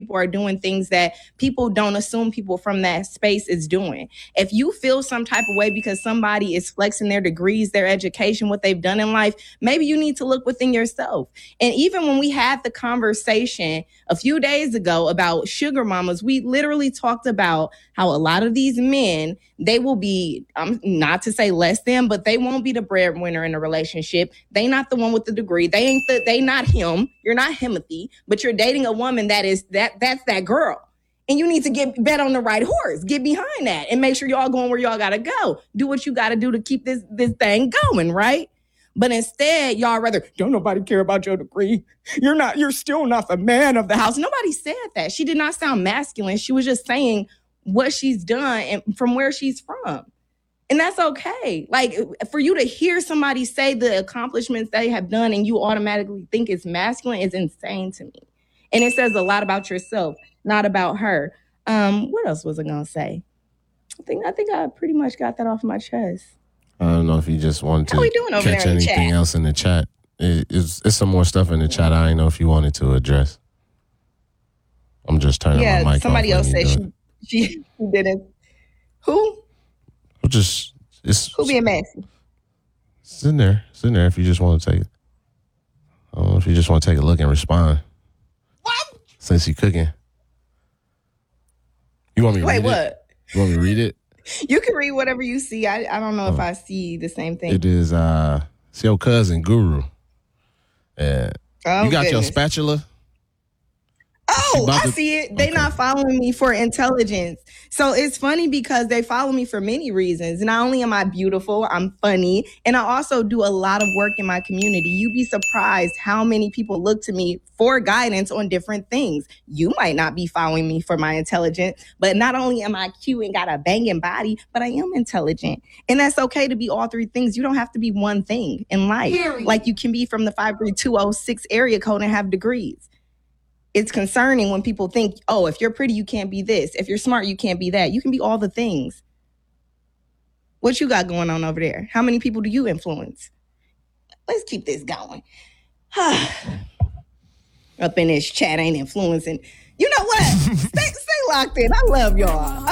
people are doing things that people don't assume people from that space is doing. If you feel some type of way because somebody is flexing their degrees, their education, what they've done in life, maybe you need to look within yourself. And even when we had the conversation a few days ago about sugar mamas, we literally talked about how a lot of these men, they will be, not to say less than, but they won't be the breadwinner in a relationship. They not the one with the degree. They not him. You're not Himothy, but you're dating a woman that's that girl. And you need to bet on the right horse. Get behind that and make sure y'all going where y'all got to go. Do what you got to do to keep this thing going, right? But instead, y'all rather, don't nobody care about your degree. You're still not the man of the house. Nobody said that. She did not sound masculine. She was just saying what she's done and from where she's from. And that's okay. Like, for you to hear somebody say the accomplishments they have done and you automatically think it's masculine is insane to me. And it says a lot about yourself, not about her. What else was I going to say? I think I pretty much got that off my chest. I don't know if you just wanted to catch anything else in the chat. It's some more stuff in the chat. I didn't know if you wanted to address. I'm just turning my mic off. Somebody else said she didn't. Who? Who being messy? It's in there. It's in there if you just want to take it. I don't know if you just want to take a look and respond. What? Since you're cooking. You want me to read it? Wait, what? You want me to read it? You can read whatever you see. I don't know if I see the same thing. It is it's your cousin Guru. You got your spatula? Oh, I see it. They not following me for intelligence. So it's funny because they follow me for many reasons. Not only am I beautiful, I'm funny, and I also do a lot of work in my community. You'd be surprised how many people look to me for guidance on different things. You might not be following me for my intelligence, but not only am I cute and got a banging body, but I am intelligent. And that's okay to be all three things. You don't have to be one thing in life. Like you can be from the 53206 area code and have degrees. It's concerning when people think, oh, if you're pretty, you can't be this. If you're smart, you can't be that. You can be all the things. What you got going on over there? How many people do you influence? Let's keep this going. Up in this chat ain't influencing. You know what? Stay locked in. I love y'all.